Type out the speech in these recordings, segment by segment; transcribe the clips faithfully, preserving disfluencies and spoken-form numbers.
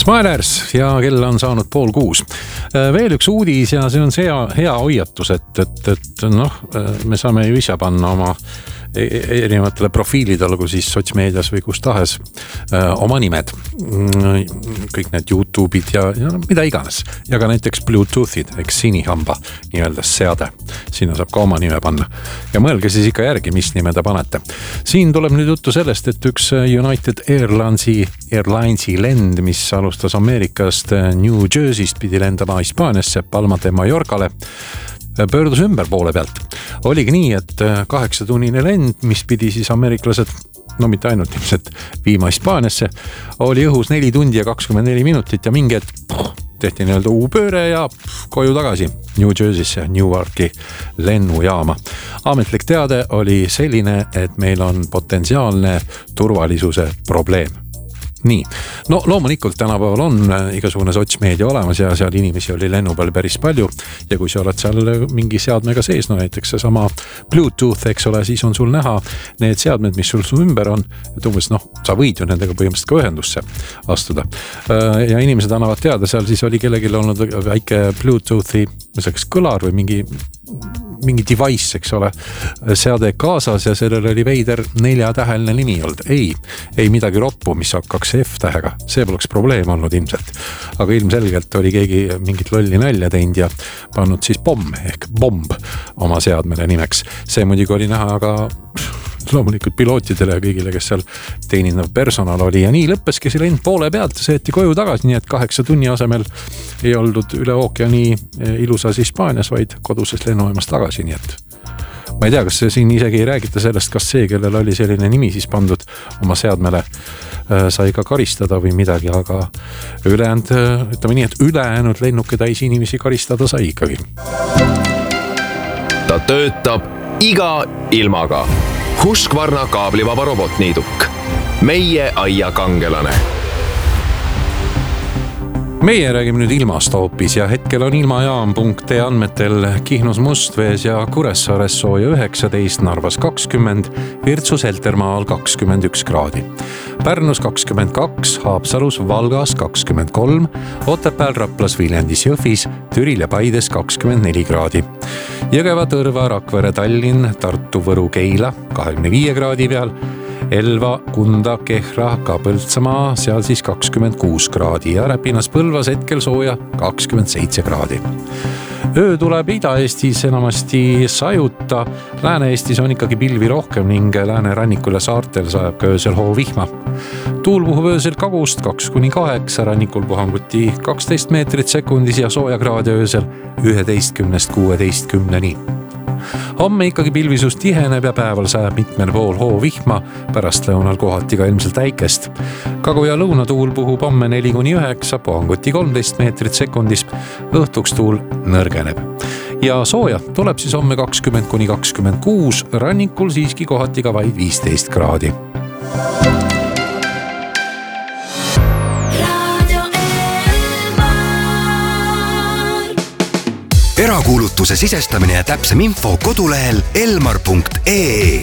Smilers ja kell on saanud pool kuus. Veel üks uudis ja see on see hea, hea hoiatus, et, et, et noh, me saame ju ise panna oma erinevatele profiilidele, olgu siis sotsmeedias või kus tahes oma nimed. Kõik need YouTube'id ja, ja mida iganes. Ja ka näiteks Bluetooth'id, eks sinihamba nii-öelda seade. Sinna saab ka oma nime panna. Ja mõelge siis ikka järgi, mis nime te panete. Siin tuleb nüüd juttu sellest, et üks United Airlinesi, Airlinesi lend, mis alustas Ameerikast New Jersey'st, pidi lendama Hispaaniasse, Palma de Mallorcale, pöördus ümber poole pealt. Oligi nii, et kaheksatunnine lend, mis pidi siis ameeriklased, no mitte ainult ilmselt viima Hispaaniasse, oli õhus neli tundi ja kakskümmend neli minutit ja mingi et tehti nii-öelda uupööre ja koju tagasi New Jersey'sse, Newarki lennujaama. Ametlik teade oli selline, et meil on potentsiaalne turvalisuse probleem. Nii, no loomulikult tänapäeval on igasugune sotsmeedia olemas ja seal inimesi oli lennu peal päris palju ja kui sa oled seal mingi seadmega sees, no näiteks see sama Bluetooth, eks ole, siis on sul näha need seadmed, mis sul su ümber on, et umbes noh, sa võid ju nendega põhimõtteliselt ka ühendusse astuda ja inimesed annavad teada, seal siis oli kellelgi olnud väike Bluetoothi, mis oleks kõlar või mingi mingi device, eks ole, seade kaasas ja sellel oli veider neljatäheline nimi olnud. Ei, ei midagi roppu, mis hakkaks F-tähega. See poleks probleem olnud ilmselt. Aga ilmselgelt oli keegi mingit lolli nalja teinud ja pannud siis pomm ehk bomb oma seadmele nimeks. See muidugi oli näha aga loomulikult pilootidele ja kõigile, kes seal teenindav personal oli ja nii lõppeski see lend poole pealt, seeti koju tagasi, nii et kaheksa tunni asemel ei olnud üle ookeani ilusas Hispaanias, vaid koduses lennujamas tagasi, nii et ma ei tea, kas siin isegi ei räägita sellest, kas see, kellel oli selline nimi siis pandud oma seadmele, sai ka karistada või midagi, aga ülejäänud, ütleme nii, et ülejäänud lennuke täis inimesi karistada sai ikkagi. Ta töötab iga ilmaga. Husqvarna kaablivaba robotniiduk. Meie aia kangelane. Meie räägime nüüd ilmast hoopis ja hetkel on ilmajaam punkt ee andmetel Kihnus Mustvees ja Kuressaares sooja üheksateist, Narvas kakskümmend, Virtsus Heltermaal kakskümmend üks kraadi. Pärnus kakskümmend kaks, Haapsalus, Valgas kakskümmend kolm, Otepääl, Raplas, Viljandis, Jõhvis, Türil ja Paides kakskümmend neli kraadi. Jõgeva, Tõrva, Rakvere, Tallinn, Tartu, Võru, Keila kahekümne viie kraadi peal, Elva, Kunda, Kehra, ka Põltsamaa, seal siis kakskümmend kuus kraadi ja Räpinas Põlvas hetkel sooja kakskümmend seitse kraadi. Öö tuleb Ida-Eestis enamasti sajuta, Lääne-Eestis on ikkagi pilvi rohkem ning Lääne-rannikul ja saartel sajab ka öösel hoovihma. Tuul puhub öösel kagust kaks kuni kaheksa, rannikul puhanguti kaksteist meetrit sekundis ja sooja kraadi öösel üheteistkümnest kuueteistkümneni. Homme ikkagi pilvisus tiheneb ja päeval sajab mitmel pool hoovihma, pärast lõunal kohati ka ilmselt äikest. Kagu- ja lõunatuul puhub homme neli kuni üheksa, puhanguti kolmteist meetrit sekundis, õhtuks tuul nõrgeneb. Ja sooja tuleb siis homme kakskümmend kuni kakskümmend kuus, rannikul siiski kohati ka vaid viisteist kraadi. Erakuulutuse sisestamine ja täpsem info kodulehel elmar punkt ee.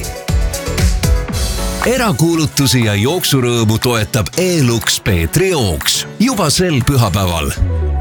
Erakuulutusi ja jooksurõõmu toetab E-Lux Peetri jooks juba sel pühapäeval.